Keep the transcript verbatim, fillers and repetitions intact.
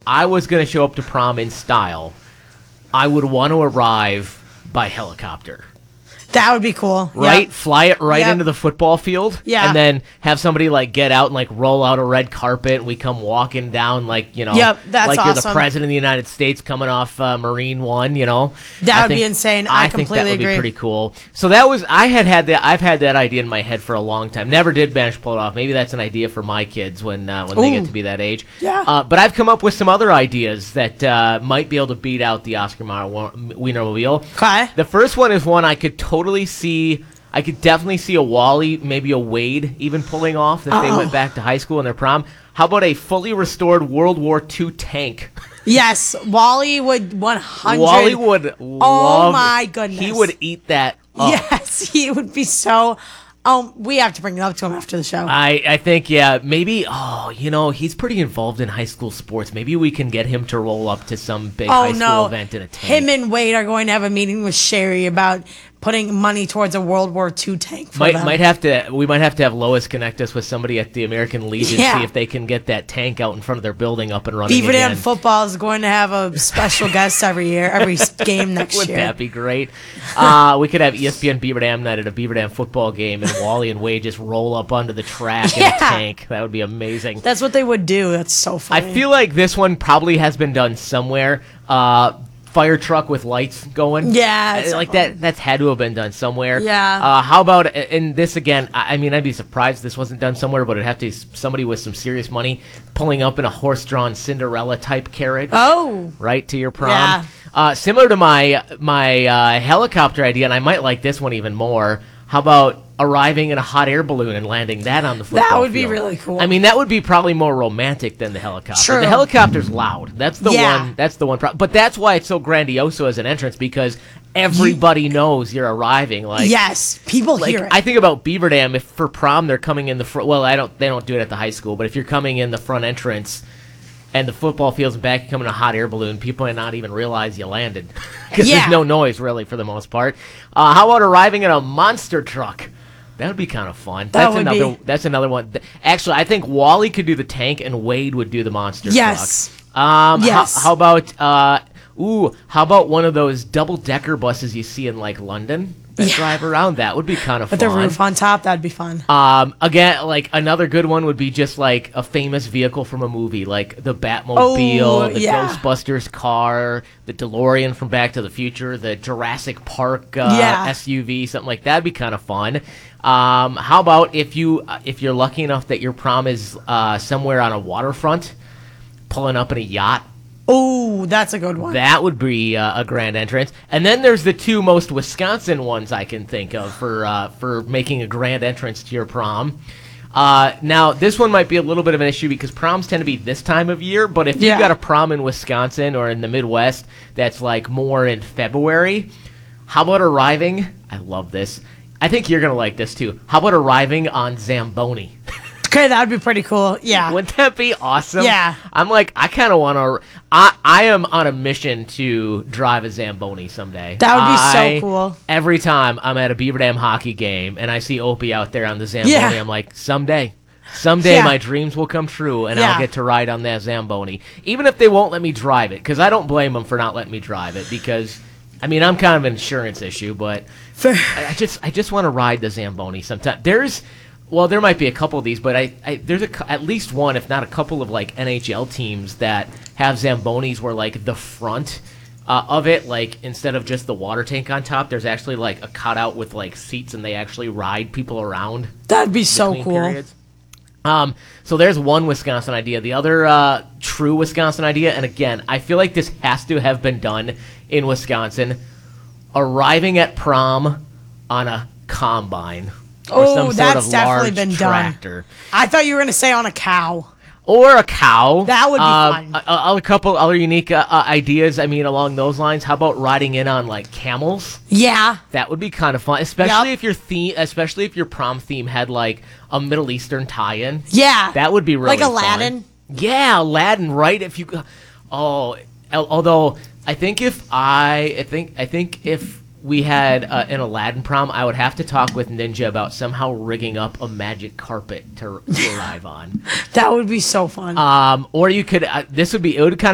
I was going to show up to prom in style, I would want to arrive by helicopter. That would be cool. Right? Yep. Fly it right Yep. into the football field. Yeah. And then have somebody like get out and like roll out a red carpet and we come walking down like, you know, Yep, that's like you're the awesome. president of the United States coming off uh, Marine One, you know. That I would be think- insane. I think that completely would agree. be pretty cool. So that was, I had had that, I've had that idea in my head for a long time. Never did manage to pull it off. Maybe that's an idea for my kids when uh, when they get Ooh. to be that age. Yeah. Uh, but I've come up with some other ideas that uh, might be able to beat out the Oscar Mayer Wienermobile. Okay. The first one is one I could totally see. I could definitely see a Wally, maybe a Wade, even pulling off if they Oh. went back to high school in their prom. How about a fully restored World War Two tank? Yes, Wally would one hundred. Wally would love. Oh my goodness. He would eat that up. Yes, he would be so. Um, we have to bring it up to him after the show. I, I think, yeah, maybe, oh, you know, he's pretty involved in high school sports. Maybe we can get him to roll up to some big oh high school no, event in a tank. him and Wade are going to have a meeting with Sherry about putting money towards a World War Two tank for Might them. might have to. We might have to have Lois connect us with somebody at the American Legion, Yeah. see if they can get that tank out in front of their building up and running Beaver Dam again. football is going to have a special guest every year, every s- game next Would year. that be great? Uh, we could have E S P N Beaver Dam night at a Beaver Dam football game, and Wally and Wade just roll up onto the track in Yeah. a tank. That would be amazing. That's what they would do. That's so I funny. feel like this one probably has been done somewhere. Uh, fire truck with lights going. Yeah, it's Uh, like that. That's had to have been done somewhere. Yeah. Uh, how about and this again? I I mean, I'd be surprised this wasn't done somewhere, but it'd have to be somebody with some serious money pulling up in a horse-drawn Cinderella type carriage. Oh, Right to your prom. Yeah. Uh, similar to my my uh, helicopter idea, and I might like this one even more. How about arriving in a hot air balloon and landing that on the football That would be field? really cool. I mean, that would be probably more romantic than the helicopter. True. The helicopter's loud. That's the Yeah. one. That's the one. Pro- but that's why it's so grandiose as an entrance because everybody knows you're arriving. Like yes, people like hear it. I think about Beaver Dam. If for prom they're coming in the front. Well, I don't. They don't do it at the high school. But if you're coming in the front entrance. And the football field's back, you come in a hot air balloon. People might not even realize you landed because Yeah. there's no noise really for the most part. Uh, how about arriving in a monster truck? That would be kind of fun. That that's would another. be- That's another one. Th- Actually, I think Wally could do the tank, and Wade would do the monster Yes. truck. Um, Yes. How, how about uh, ooh? How about one of those double decker buses you see in like London that Yeah. drive around? That would be kind of fun. With the roof on top, that'd be fun. Um, again, like another good one would be just like a famous vehicle from a movie, like the Batmobile, Oh, the yeah. Ghostbusters car, the DeLorean from Back to the Future, the Jurassic Park uh, Yeah. S U V, something like that'd be kind of fun. Um, how about if you uh, if you're lucky enough that your prom is uh, somewhere on a waterfront, pulling up in a yacht? Oh, that's a good one. That would be uh, a grand entrance. And then there's the two most Wisconsin ones I can think of for uh, for making a grand entrance to your prom. Uh, now, this one might be a little bit of an issue because proms tend to be this time of year, but if Yeah. you've got a prom in Wisconsin or in the Midwest that's like more in February, how about arriving? I love this. I think you're going to like this too. How about arriving on Zamboni? Okay, that'd be pretty cool. Yeah. Wouldn't that be awesome? Yeah. I'm like, I kind of want to. I I am on a mission to drive a Zamboni someday. That would be so I- cool. Every time I'm at a Beaver Dam hockey game and I see Opie out there on the Zamboni, Yeah. I'm like, someday. Someday Yeah. my dreams will come true and Yeah. I'll get to ride on that Zamboni. Even if they won't let me drive it, because I don't blame them for not letting me drive it, because, I mean, I'm kind of an insurance issue, but Fair. I I just I just want to ride the Zamboni sometime. There's, well, there might be a couple of these, but I, I there's a, cou- at least one, if not a couple of like N H L teams that have Zambonis where like the front uh, of it, like instead of just the water tank on top, there's actually like a cutout with like seats and they actually ride people around. That'd be so between cool. periods. Um, so there's one Wisconsin idea. The other uh, true Wisconsin idea, and again, I feel like this has to have been done in Wisconsin, arriving at prom on a combine or Oh, some sort that's of definitely large been done. tractor. I thought you were gonna say on a cow. Or a cow. That would be Um, fun. A, a, a couple other unique uh, uh, ideas, I mean, along those lines. How about riding in on, like, camels? Yeah. That would be kind of fun, especially Yep. if your theme, especially if your prom theme had, like, a Middle Eastern tie-in. Yeah. That would be really Like fun. Aladdin? Yeah, Aladdin, right? If you, oh, al- although I think if I, I think I think if we had uh, an Aladdin prom, I would have to talk with Ninja about somehow rigging up a magic carpet to, to arrive on. That would be so fun. Um, or you could, uh, this would be, it would kind